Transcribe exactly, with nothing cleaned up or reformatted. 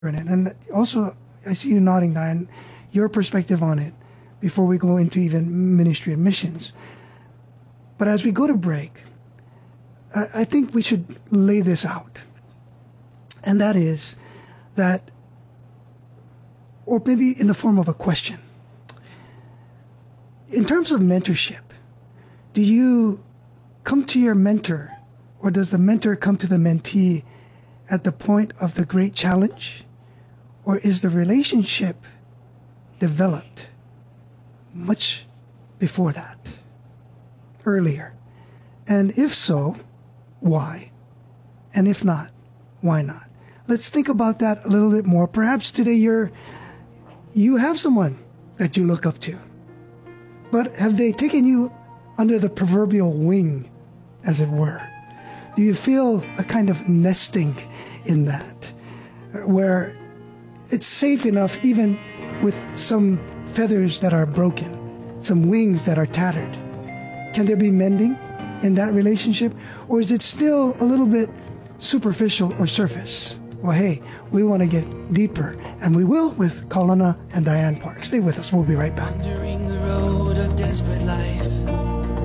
in it. And also, I see you nodding, Diane, your perspective on it before we go into even ministry and missions. But as we go to break, I, I think we should lay this out. And that is that, or maybe in the form of a question. In terms of mentorship, do you come to your mentor, or does the mentor come to the mentee at the point of the great challenge? Or is the relationship developed much before that, earlier? And if so, why? And if not, why not? Let's think about that a little bit more. Perhaps today you're, you have someone that you look up to, but have they taken you under the proverbial wing, as it were? Do you feel a kind of nesting in that, where it's safe enough even with some feathers that are broken, some wings that are tattered? Can there be mending in that relationship? Or is it still a little bit superficial or surface? Well, hey, we want to get deeper, and we will with Kaulana and Diane Park. Stay with us. We'll be right back. Wandering the road of desperate life,